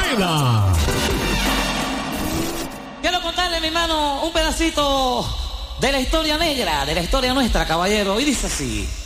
Rueda. Quiero contarle, mi hermano, un pedacito de la historia negra, de la historia nuestra, caballero. Y dice así.